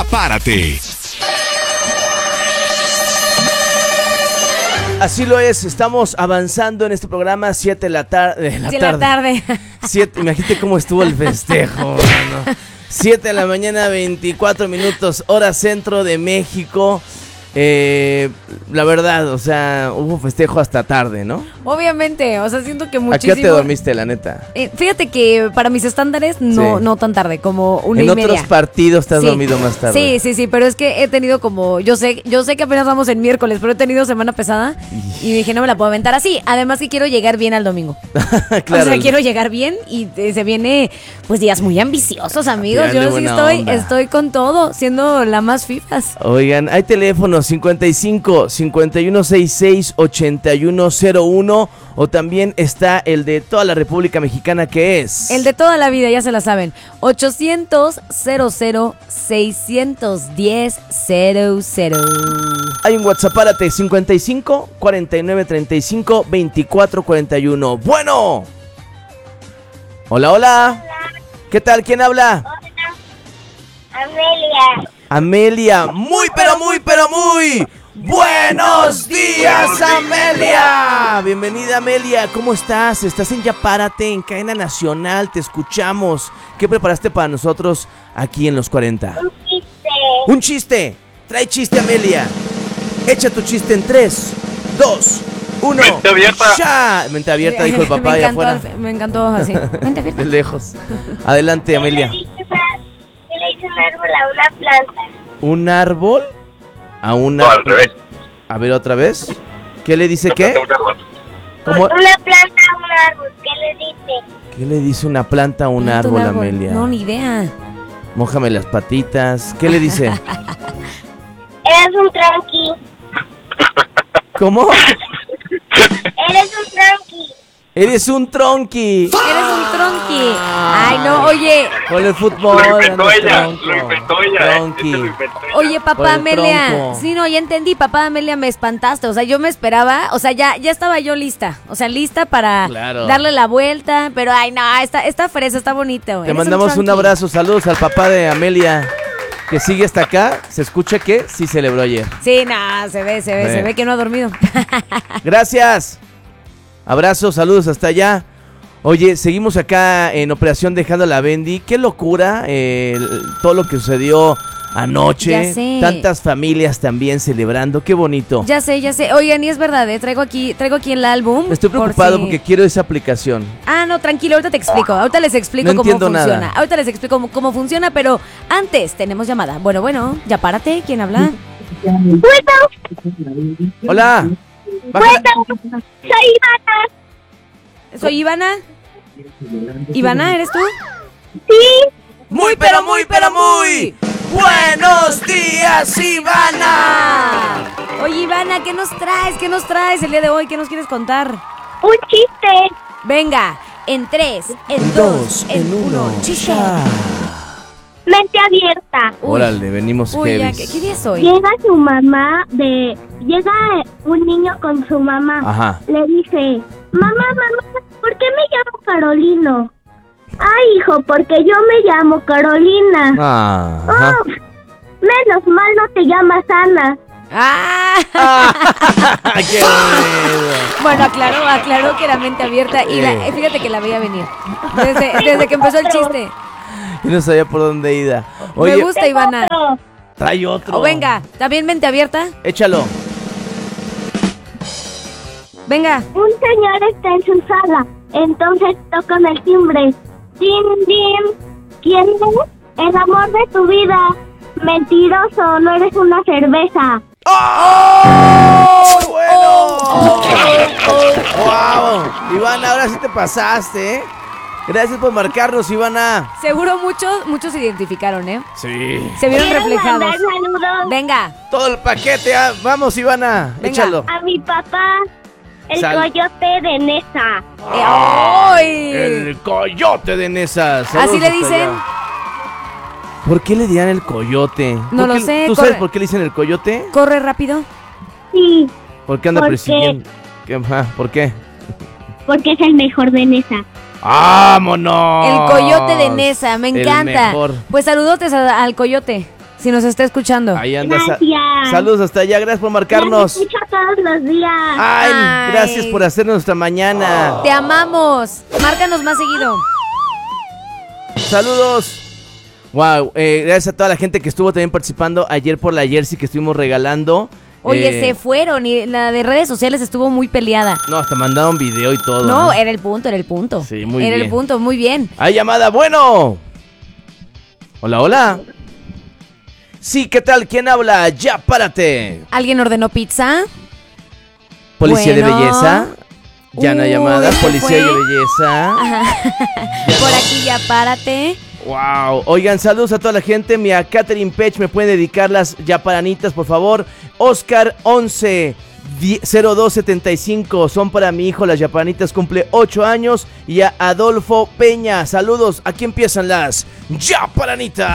Párate. Así lo es, estamos avanzando en este programa, 7 de la tarde. La tarde. Imagínate cómo estuvo el festejo, mano. 7 de la mañana, 24 minutos, hora centro de México. La verdad, o sea, hubo festejo hasta tarde, ¿no? Obviamente, o sea, siento que muchísimo. ¿A qué te dormiste, la neta? Fíjate que para mis estándares no tan tarde, como 1:30. En otros partidos te has dormido más tarde. Sí, pero es que he tenido como, yo sé que apenas vamos en miércoles, pero he tenido semana pesada y dije, no me la puedo aventar así. Además que quiero llegar bien al domingo. Claro, o sea, quiero llegar bien y se viene, pues, días muy ambiciosos, amigos. Yo sí estoy con todo, siendo la más fifas. Oigan, hay teléfonos 55 5166 8101 o también está el de toda la República Mexicana, que es el de toda la vida, ya se la saben, 800 00 610 00. Hay un WhatsApp, párate, 55 49 35 24 41. Bueno. Hola. ¿Qué tal? ¿Quién habla? Amelia. Amelia, muy buenos días, Amelia. Bienvenida, Amelia. ¿Cómo estás? Estás en Ya Párate, en cadena nacional. Te escuchamos. ¿Qué preparaste para nosotros aquí en los 40? Un chiste. Trae chiste, Amelia. Echa tu chiste en 3, 2, 1. Mente abierta. ¡Ya! Mente abierta, dijo el papá allá afuera. Me encantó así. Mente abierta. De lejos. Adelante, Amelia. ¿Qué le dice un árbol a una planta? ¿Un árbol? A una... No, al revés. A ver, otra vez. ¿Qué le dice qué? ¿Cómo? Una planta a un árbol, ¿qué le dice? ¿Qué le dice una planta a un árbol, Amelia? No, ni idea. Mójame las patitas. ¿Qué le dice? Eres un tranqui. ¿Cómo? Eres un tranqui. Eres un tronqui. Eres un tronqui. Ay, no, oye. Con el fútbol. Lo inventó ella. Tronqui. Oye, Por papá el Amelia. tronco. Sí, no, ya entendí, papá Amelia, me espantaste. O sea, yo me esperaba, o sea, ya estaba yo lista. O sea, lista para darle la vuelta. Pero, ay, no, esta fresa está bonita. Te mandamos un abrazo. Saludos al papá de Amelia, que sigue hasta acá. Se escucha que sí celebró ayer. Sí, no, se ve que no ha dormido. Gracias. Abrazos, saludos hasta allá. Oye, seguimos acá en Operación Dejando a la Bendy. Qué locura todo lo que sucedió anoche. Ya sé. Tantas familias también celebrando. Qué bonito. Ya sé. Oigan, y es verdad, traigo aquí el álbum. Estoy preocupado porque quiero esa aplicación. Ah, no, tranquilo, ahorita te explico. Ahorita les explico No cómo entiendo funciona. nada. Ahorita les explico cómo funciona, pero antes tenemos llamada. Bueno, ya párate. ¿Quién habla? Hola. Soy Ivana. Soy Ivana. ¿Ivana, eres tú? Sí. Muy buenos días, Ivana. Oye, Ivana, ¿qué nos traes? ¿Qué nos traes el día de hoy? ¿Qué nos quieres contar? Un chiste. Venga, en 3, en 2, en 1. Chiste. Mente abierta. Órale, venimos Uy, ya, heavies. ¿qué día es hoy? Llega un niño con su mamá. Ajá. Le dice, mamá, ¿por qué me llamo Carolino? Ay, hijo, porque yo me llamo Carolina. Ajá. Oh, menos mal no te llamas Ana. ¡Qué bueno! Bueno, aclaró que era mente abierta y fíjate que la veía venir. Desde que empezó el chiste. Y no sabía por dónde ir. Oye, Me gusta, Ivana. trae otro. O venga, ¿también mente abierta? Échalo. Venga. Un señor está en su sala, entonces tocan el timbre. ¡Din, din! ¿Quién es? El amor de tu vida. Mentiroso, no eres una cerveza. ¡Oh! ¡Bueno! ¡Wow! Ivana, ahora sí te pasaste, ¿eh? Gracias por marcarnos, Ivana. Seguro muchos se identificaron, ¿eh? Sí. Se vieron ¿Quieres reflejados. mandar saludos? Venga. Todo el paquete. Vamos, Ivana. Venga. Échalo. A mi papá, el coyote de Nesa. ¡Ay! El coyote de Nesa. Saludos Así le hasta dicen. allá. ¿Por qué le dirán el coyote? No ¿Por lo qué- sé, ¿Tú corre. sabes por qué le dicen el coyote? Corre rápido. Sí, ¿Por qué anda ¿Por qué? persiguiendo? ¿Por qué? porque es el mejor de Nesa. ¡Vámonos! El coyote de Nesa, me El encanta. mejor. Pues saludotes al coyote. Si nos está escuchando. Ahí anda. Gracias. Saludos hasta allá, gracias por marcarnos. Los escucho todos los días. Ay, gracias por hacernos nuestra mañana. Te amamos. Márcanos más seguido. Saludos. Wow, gracias a toda la gente que estuvo también participando ayer por la jersey que estuvimos regalando. Oye, se fueron y la de redes sociales estuvo muy peleada. No, hasta mandaron video y todo. No, era el punto. Sí, muy bien. Era el punto, muy bien. Hay llamada, bueno. Hola. Sí, ¿qué tal? ¿Quién habla? Ya, párate. ¿Alguien ordenó pizza? Policía de Bueno. belleza. Ya no hay llamada. ¿se Policía fue? de belleza. Ajá. Por aquí ya párate. Wow. Oigan, saludos a toda la gente. Mi a Catherine Pech me pueden dedicar las yaparanitas, por favor. Oscar 11 0275 son para mi hijo. Las yaparanitas, cumple 8 años. Y a Adolfo Peña, saludos. Aquí empiezan las yaparanitas.